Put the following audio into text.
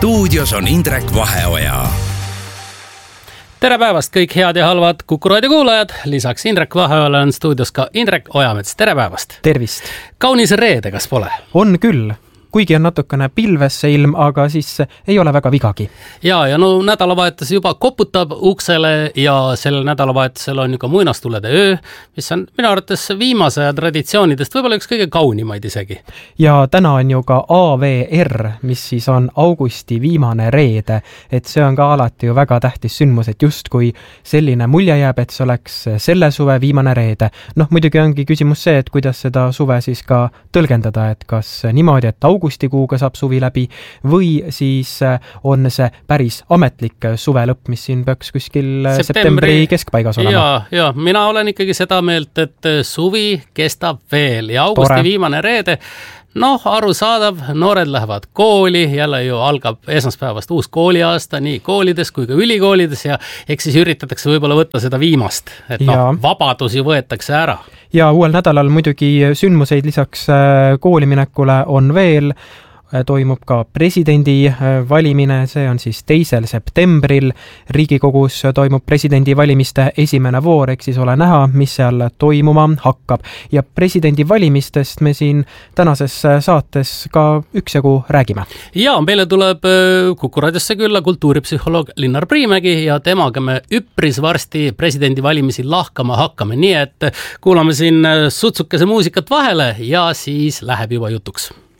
stuudios on Indrek Vaheoja. Tere päevast kõik head ja halvad Kuku Raadio kuulajad. Lisaks Indrek Vaheojale on stuudios ka Indrek Ojamets. Tere päevast. Tervist. Kaunis reede, kas pole? On küll. Kuigi on natukene pilves see ilm, aga siis ei ole väga vigagi. Ja no nädalavahetus juba koputab uksele ja sellel nädalavahetusel on ju ka muinastulede öö, mis on minu arvates viimase traditsioonidest võib-olla üks kõige kaunimaid isegi. Ja täna on ju ka AVR, mis siis on augusti viimane reede, et see on ka alati ju väga tähtis sündmus, et just kui selline mulje jääb, et see oleks selle suve viimane reede. Muidugi ongi küsimus see, et kuidas seda suve siis ka tõlgendada, et kas niimoodi, et augustikuuga saab suvi läbi või siis on see päris ametlik suve lõpp, mis siin peaks kuskil septembri keskpaigas olema. Ja, mina olen ikkagi seda meelt, et suvi kestab veel ja augusti viimane reede, arusaadav, noored lähevad kooli, jälle ju algab esmaspäevast uus kooliaasta nii koolides kui ka ülikoolides ja eks siis üritatakse võib-olla võtta seda viimast, et vabadus ju võetakse ära. Ja uuel nädalal muidugi sündmuseid lisaks kooliminekule on veel. Toimub ka presidendi valimine, see on siis 2. septembril. Riigikogus toimub presidendi valimiste esimene voor, eks siis ole näha, mis seal toimuma hakkab. Ja presidendi valimistest me siin tänases saates ka üksjagu räägime. Ja meile tuleb Kuku Raadiosse külla kultuuripsühholoog Linnar Priimägi ja temaga me üpris varsti presidendi valimisi lahkama hakkame. Nii et kuulame siin sutsukese muusikat vahele ja siis läheb juba jutuks.